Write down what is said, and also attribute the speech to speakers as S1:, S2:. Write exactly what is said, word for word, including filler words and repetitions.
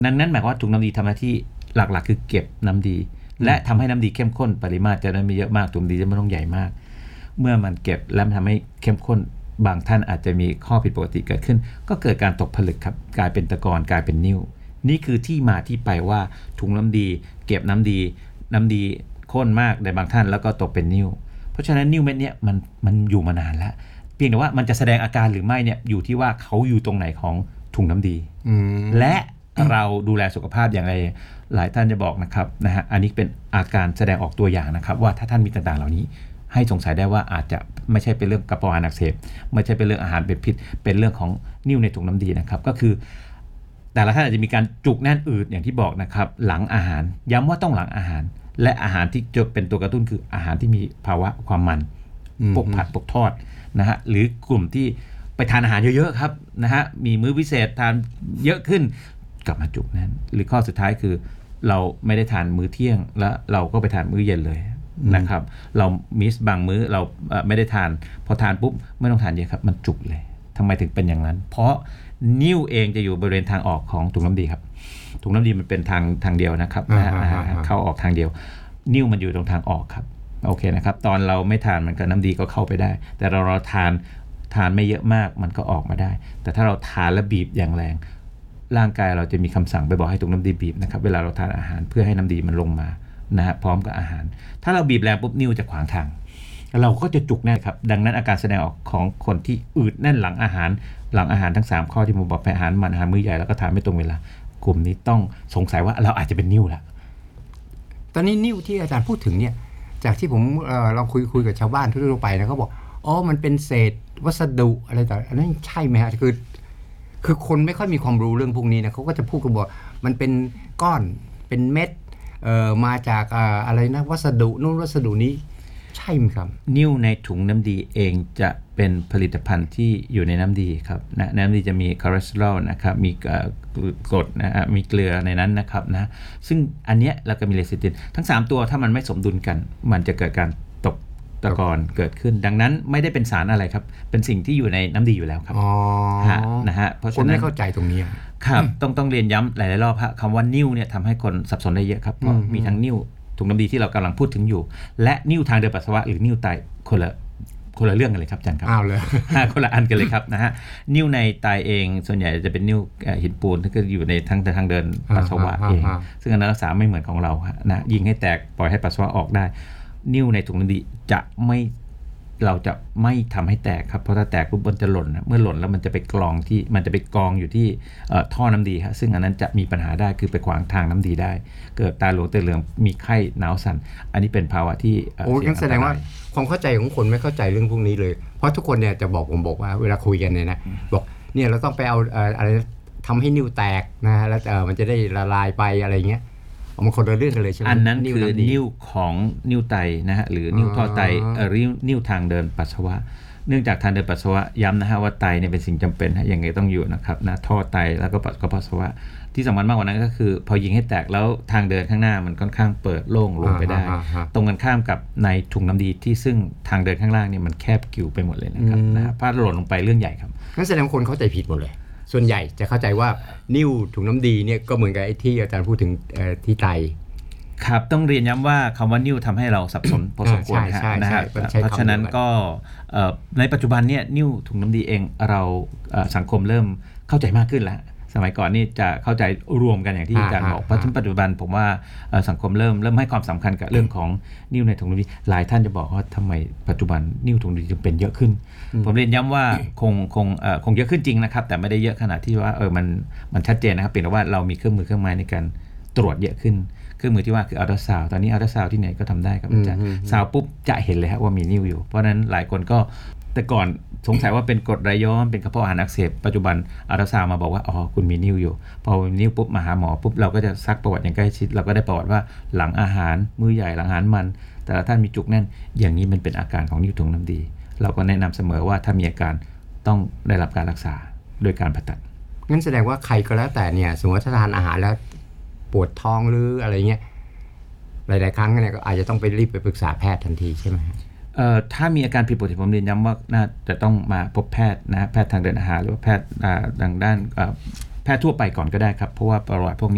S1: นั้นนั้นหมายความว่าถุงน้ำดีทำหน้าที่หลักๆคือเก็บน้ำดีและทำให้น้ำดีเข้มข้นปริมาตรจะได้ไม่เยอะมากถุงน้ำดีจะไม่ต้องใหญ่มากเมื่อมันเก็บแล้วทำให้เข้มข้นบางท่านอาจจะมีข้อผิดปกติเกิดขึ้นก็เกิดการตกผลึกครับกลายเป็นตะกอนกลายเป็นนิ่วนี่คือที่มาที่ไปว่าถุงน้ำดีเก็บน้ำดีน้ำดีข้นมากในบางท่านแล้วก็ตกเป็นนิ่วเพราะฉะนั้นนิ่วเม็ดเนี้ยมันมันอยู่มานานแล้วเพียงแต่ว่ามันจะแสดงอาการหรือไม่เนี่ยอยู่ที่ว่าเขาอยู่ตรงไหนของถุงน้ำดีและเราดูแลสุขภาพอย่างไรหลายท่านจะบอกนะครับนะฮะอันนี้เป็นอาการแสดงออกตัวอย่างนะครับว่าถ้าท่านมีต่างๆเหล่านี้ให้สงสัยได้ว่าอาจจะไม่ใช่เป็นเรื่องกระเพาะอาหารอักเสบไม่ใช่เป็นเรื่องอาหารเป็นพิษเป็นเรื่องของนิ่วในถุงน้ำดีนะครับก็คือแต่ละท่านอาจจะมีการจุกแน่นอืดอย่างที่บอกนะครับหลังอาหารย้ำว่าต้องหลังอาหารและอาหารที่จะเป็นตัวกระตุ้นคืออาหารที่มีภาวะความมันพวกผัดพวกทอดนะฮะหรือกลุ่มที่ไปทานอาหารเยอะๆครับนะฮะมีมื้อพิเศษทานเยอะขึ้นกลับมาจุกแน่นหรือข้อสุดท้ายคือเราไม่ได้ทานมื้อเที่ยงแล้วเราก็ไปทานมื้อเย็นเลยนะครับเรามิสบางมื้อเราไม่ได้ทานพอทานปุ๊บไม่ต้องทานเยอะครับมันจุกเลยทำไมถึงเป็นอย่างนั้นเพราะนิ่วเองจะอยู่บริเวณทางออกของถุงน้ำดีครับถุงน้ำดีมันเป็นทางทางเดียวนะครับนะฮะเข้าออกทางเดียวนิ่วมันอยู่ตรงทางออกครับโอเคนะครับตอนเราไม่ทานมันก็น้ำดีก็เข้าไปได้แต่เราเราทานทานไม่เยอะมากมันก็ออกมาได้แต่ถ้าเราทานแล้วบีบอย่างแรงร่างกายเราจะมีคำสั่งไปบอกให้ถุงน้ำดีบีบนะครับเวลาเราทานอาหารเพื่อให้น้ำดีมันลงมานะฮะพร้อมกับอาหารถ้าเราบีบแรงปุ๊บนิ่วจะขวางทางเราก็จะจุกแน่ครับดังนั้นอาการแสดงออกของคนที่อืดแน่นหลังอาหารหลังอาหารทั้งสามข้อที่ผมบอกไปอาหารมันอาหารมื้อใหญ่แล้วก็ทานไม่ตรงเวลากลุ่มนี้ต้องสงสัยว่าเราอาจจะเป็นนิ่วละ
S2: ตอนนี้นิ่วที่อาจารย์พูดถึงเนี่ยจากที่ผมเอ่อลองคุยคุยกับชาวบ้านทั่วไปนะเขาบอกอ๋อมันเป็นเศษวัสดุอะไรต่างอันนั้นใช่ไหมฮะคือคือคนไม่ค่อยมีความรู้เรื่องพวกนี้นะเขาก็จะพูดกันบอกมันเป็นก้อนเป็นเม็ดเอ่อมาจากอ่าอะไรนะวัสดุนู่นวัสดุนี้ใช่ไหมครับ
S1: นิ่วในถุงน้ำดีเองจะเป็นผลิตภัณฑ์ที่อยู่ในน้ำดีครับนะน้ำดีจะมีคอเลสเตอรอลนะครับมีกรดนะฮะมีเกลือในนั้นนะครับนะซึ่งอันเนี้ยเราก็มีเลซิตินทั้งสามตัวถ้ามันไม่สมดุลกันมันจะเกิดการตกตะกอนเกิดขึ้นดังนั้นไม่ได้เป็นสารอะไรครับเป็นสิ่งที่อยู่ในน้ำดีอยู่แล้วครับ
S2: อ๋อ
S1: นะฮะเพราะฉะนั้น
S2: คนไม่เข้าใจตรงนี้
S1: ครับต้องต้องเรียนย้ำหลายๆรอบฮะคำว่านิ่วเนี่ยทำให้คนสับสนได้เยอะครับเพราะมีทั้งนิ่วถุงน้ำดีที่เรากำลังพูดถึงอยู่และนิ่วทางเดินปัสสาวะหรือนิ่วไตคนละคนละเรื่องกันเลยครับอาจารย์ครับ
S2: อ้าวเลย
S1: คนละอันกันเลยครับนะฮะนิ่วในไตเองส่วนใหญ่จะเป็นนิ่วหินปูนที่ก็อยู่ในทั้งทางเดินปัสสาวะเองซึ่งการรักษาไม่เหมือนของเราฮะนะยิงให้แตกปล่อยให้ปัสสาวะออกได้นิ่วในถุงน้ำดีจะไม่เราจะไม่ทำให้แตกครับเพราะถ้าแตกปุ๊บมันจะหล่นเมื่อหล่นแล้วมันจะไปกรองที่มันจะไปกองอยู่ที่ท่อน้ำดีครับซึ่งอันนั้นจะมีปัญหาได้คือไปขวางทางน้ำดีได้เกิดตาหลวงตาเหลืองมีไข้หนาวสั่นอันนี้เป็นภาวะที่
S2: โอ้งั้นแสดงว่าความเข้าใจของคนไม่เข้าใจเรื่องพวกนี้เลยเพราะทุกคนเนี่ยจะบอกผมบอกว่าเวลาคุยกันเนี่ยนะบอกเนี่ยเราต้องไปเอาอะไรทำให้นิ้วแตกนะแล้วมันจะได้ละลายไปอะไรเงี้ยมันคนละเรื่องกันเลยใช่ไหม
S1: อันนั้นคือนิ้วของนิ้วไตนะฮะหรือนิ้วท่อไตหรือนิ้วทางเดินปัสสาวะเนื่องจากทางเดินปัสสาวะย้ำนะฮะว่าไตเนี่ยเป็นสิ่งจำเป็นฮะยังไงต้องอยู่นะครับนะท่อไตแล้วก็ปัสสาวะที่สำคัญมากกว่านั้นก็คือพอยิงให้แตกแล้วทางเดินข้างหน้ามันค่อนข้างเปิดโล่งลงไปได้ตรงกันข้ามกับในถุงน้ำดีที่ซึ่งทางเดินข้างล่างเนี่ยมันแคบกิ่วไปหมดเลยนะครับนะพลาดหล่นลงไปเรื่องใหญ่ครับ
S2: งั้นแสดงคนเข้าใจผิดหมดเลยส่วนใหญ่จะเข้าใจว่านิ้วถุงน้ำดีเนี่ยก็เหมือนกับไอ้ที่อาจารย์พูดถึงที่ไต
S1: ครับต้องเรียนย้ำว่าคำว่านิ้วทำให้เราสับสนพอสมควรนะฮะเพราะฉะนั้นก็ในปัจจุบันเนี่ยนิ้วถุงน้ำดีเองเราสังคมเริ่มเข้าใจมากขึ้นแล้วสมัยก่อนนี่จะเข้าใจรวมกันอย่างที่อาจารย์บอกเพราะปัจจุบันผมว่าสังคมเริ่มเริ่มให้ความสำคัญกับเรื่องของนิ้วในถุงน้ำดีหลายท่านจะบอกว่าทำไมปัจจุบันนิ้วถุงน้ำดีจึงเป็นเยอะขึ้นผมเรียนย้ำว่าคงคงคงเยอะขึ้นจริงนะครับแต่ไม่ได้เยอะขนาดที่ว่าเออมันมันชัดเจนนะครับเพียงแต่ว่าเรามีเครื่องมือเครื่องไม้ในการตรวจเยอะขึ้นเครื่องมือที่ว่าคืออัลตราซาวด์ตอนนี้อัลตราซาวด์ที่ไหนก็ทำได้ครับอาจารย์ซาวปุ๊บจะเห็นเลยครับว่ามีนิ่วอยู่เพราะนั้นหลายคนก็แต่ก่อนสงสัยว่าเป็นกรดไหลย้อนเป็นกระเพาะอาหารอักเสบปัจจุบันอัลตราซาวด์มาบอกว่าอ๋อคุณมีนิ่วอยู่พอมีนิ่วปุ๊บมาหาหมอปุ๊บเราก็จะซักประวัติอย่างใกล้ชิดเราก็ได้ประวัติว่าหลังอาหารมื้อใหญ่หลังอาหารมันแต่ละท่านมีจุกแน่นอย่างนี้มันเป็นอาการของนิ่วถุงน้ำดีเราก็แนะนำเสมอว่าถ้ามีอาการต้องได้รับการรักษาโดยการผ่าตัด
S2: งั้นแสดงว่าใครก็แล้วแต่เนี่ยสมมติถ้าทานอาหารแล้วปวดท้องหรืออะไรเงี้ยหลายๆครั้งเนี่ยก็อาจจะต้องไปรีบไปปรึกษาแพทย์ทันทีใช่ไหม
S1: เอ่อถ้ามีอาการผิดปกติผมเรียนย้ำว่าน่าจะต้องมาพบแพทย์นะแพทย์ทางเดินอาหารหรือว่าแพทย์ทางด้านแพทย์ทั่วไปก่อนก็ได้ครับเพราะว่าประวัติพวกนี้